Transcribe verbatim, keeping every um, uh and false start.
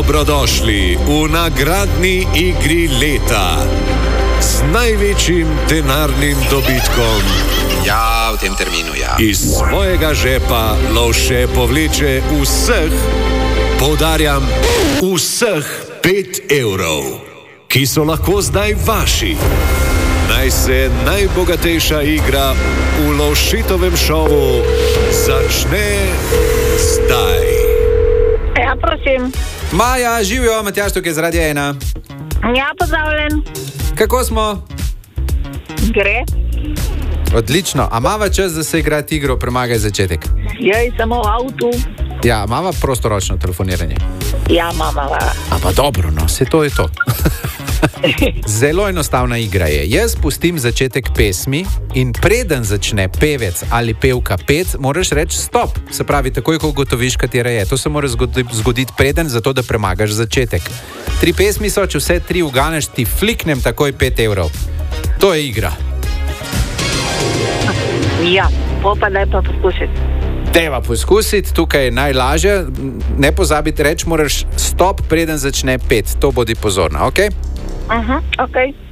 Dobrodošli v nagradni igri leta z največjim denarnim dobitkom. Ja, v tem terminu, ja. Iz svojega žepa Lovše povleče vseh, poudarjam, vseh pet evrov, ki so lahko zdaj vaši. Naj se najbogatejša igra v Lovšitovem šovu začne zdaj. Ja, prosim. Maja, živijo, Matjaž tukaj z Radia ena. Ja, pozdravljen. Kako smo? Gre. Odlično. A mava čas, da se igrati igro Premagaj začetek? Jej, samo v avtu. Ja, mava prostoročno telefoniranje? Ja, mama. A pa dobro, no, se to je to. Zelo enostavna igra je. Jaz pustim začetek pesmi in preden začne pevec ali pevka pet, moraš reči stop. Se pravi, takoj, ko ugotoviš, katera je. To se mora zgoditi preden, zato da premagaš začetek. Tri pesmi so, če vse tri uganeš, ti fliknem takoj pet evrov. To je igra. Ja, pa daj pa poskusiti. Deva poskusiti, tukaj je najlažje. Ne pozabiti reči, moraš stop, preden začne pet. To bodi pozorna, ok? Aha, uh-huh, ok.